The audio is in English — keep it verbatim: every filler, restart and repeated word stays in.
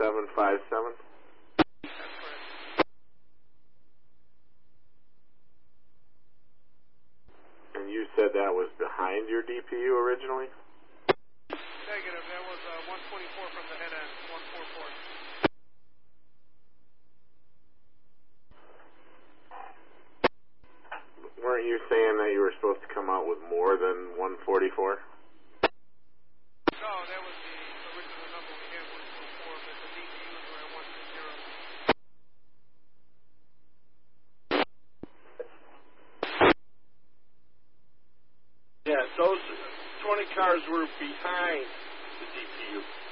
seven five seven? That's correct. And you said that was behind your D P U originally? Negative. That was uh, one twenty-four from the head end. one forty-four. Weren't you saying that you were supposed to come out with more than one forty-four? No, that was the original number we had, one forty-four, but the D P Us were at one fifty. Yeah, those twenty cars were behind the D P U.